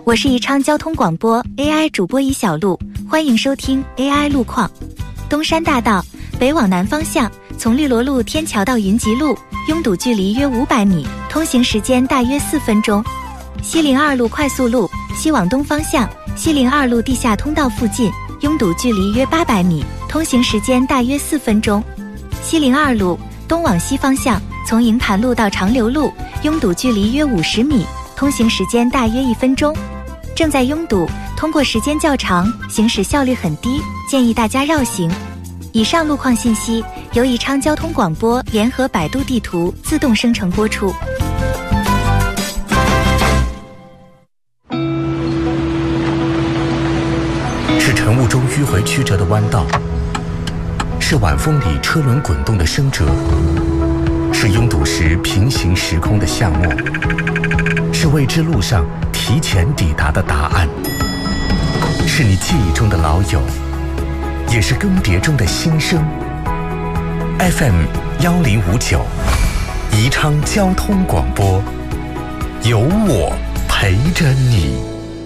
我是宜昌交通广播 AI 主播宜小璐，欢迎收听 AI 路况。东山大道北往南方向，从绿萝路天桥到云集路，拥堵距离约500米，通行时间大约4分钟。西02路快速路西往东方向，西02路地下通道附近，拥堵距离约800米，通行时间大约4分钟。西02路东往西方向，从营盘路到长流路，拥堵距离约50米，通行时间大约1分钟。正在拥堵，通过时间较长，行驶效率很低，建议大家绕行。以上路况信息由宜昌交通广播联合百度地图自动生成播出。 是晨雾中迂回曲折的弯道，是晚风里车轮滚动的声折，是拥堵时平行时空的巷陌，是未知路上提前抵达的答案，是你记忆中的老友，也是更迭中的新生。FM 1059，宜昌交通广播，有我陪着你。